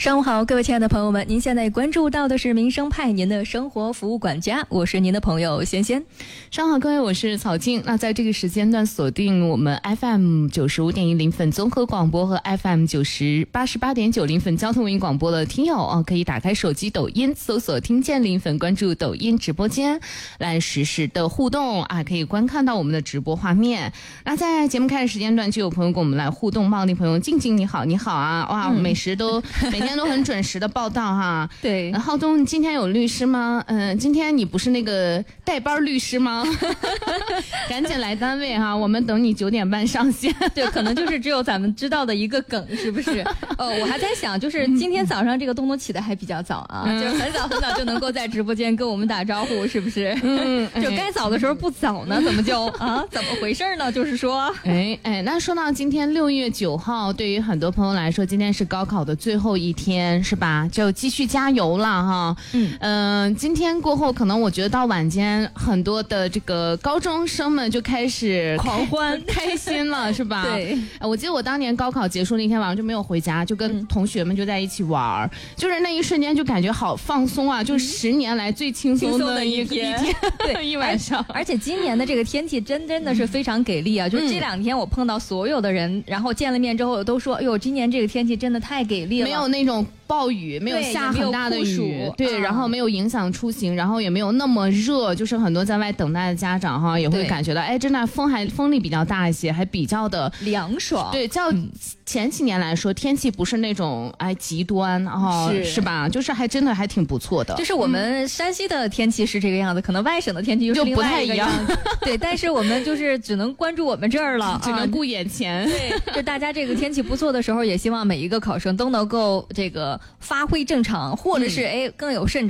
上午好，各位亲爱的朋友们，您现在关注到的是民生派，您的生活服务管家，我是您的朋友仙仙。 上午好，各位，我是草静。那在这个时间段锁定我们 FM 95.1临汾综合广播和 FM 88.9临汾交通文艺广播的听友啊，可以打开手机抖音搜索听见临汾，关注抖音直播间来实时的互动啊，可以观看到我们的直播画面。那在节目开始时间段就有朋友跟我们来互动，茂利朋友静静你好，你好啊，哇，美食都每天都很准时的报道哈。 对， 浩东，你今天有律师吗？今天你不是那个代班律师吗？赶紧来单位哈，我们等你9点半上线。 对，可能就是只有咱们知道的一个梗，是不是？我还在想，就是今天早上这个东东起的还比较早啊，就是很早很早就能够在直播间跟我们打招呼，是不是？就该早的时候不早呢，怎么就怎么回事呢？就是说， 那说到今天6月9号，对于很多朋友来说，今天是高考的最后一天，是吧？就继续加油了哈。今天过后，可能我觉得到晚间，很多的这个高中生们就开始狂欢开心了，是吧？ 对， 我记得我当年高考结束那天晚上就没有回家，就跟同学们就在一起玩，就是那一瞬间就感觉好放松啊，就是10年来最轻松的一天， 对， 一晚上。 而且今年的这个天气真的是非常给力啊！就这2天我碰到所有的人，然后见了面之后都说，哎呦，今年这个天气真的太给力了， 没有那种暴雨，没有下很大的雨，对，然后没有影响出行，然后也没有那么热，就是很多在外等待的家长哈也会感觉到，哎，真的风力比较大一些，还比较的凉爽。 对，较前几年来说，天气不是那种极端是吧？就是还真的还挺不错的。 就是我们山西的天气是这个样子，可能外省的天气就不太一样。 对，但是我们就是只能关注我们这儿了， 只能顾眼前。 对，就大家这个天气不错的时候，也希望每一个考生都能够这个发挥正常，或者是更有甚者。